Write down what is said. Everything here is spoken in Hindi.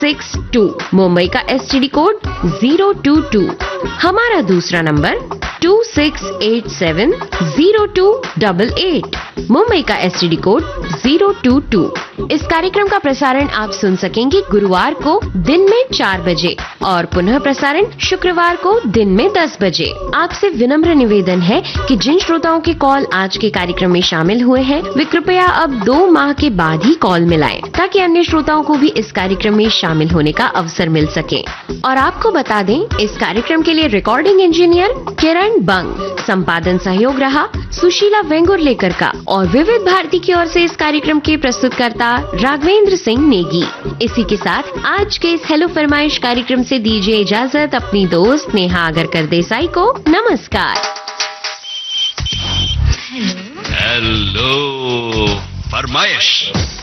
62। मुंबई का STD कोड 022। हमारा दूसरा नंबर 26870288। मुंबई का STD कोड 022। इस कार्यक्रम का प्रसारण आप सुन सकेंगे गुरुवार को दिन में 4 बजे और पुनः प्रसारण शुक्रवार को दिन में 10 बजे। आपसे विनम्र निवेदन है कि जिन श्रोताओं के कॉल आज के कार्यक्रम में शामिल हुए हैं वे कृपया अब 2 माह के बाद ही कॉल मिलाएं ताकि अन्य श्रोताओं को भी इस कार्यक्रम में शामिल होने का अवसर मिल सके। और आपको बता दें, इस कार्यक्रम के लिए रिकॉर्डिंग इंजीनियर किरण बंग, संपादन सहयोग रहा सुशीला वेंगुर्लेकर का और विविध भारती की ओर से इस कार्यक्रम के प्रस्तुतकर्ता राघवेंद्र सिंह नेगी। इसी के साथ आज के इस हेलो फरमाइश कार्यक्रम से दीजिए इजाजत अपनी दोस्त नेहा आगरकर देसाई को। नमस्कार। हेलो फरमाइश।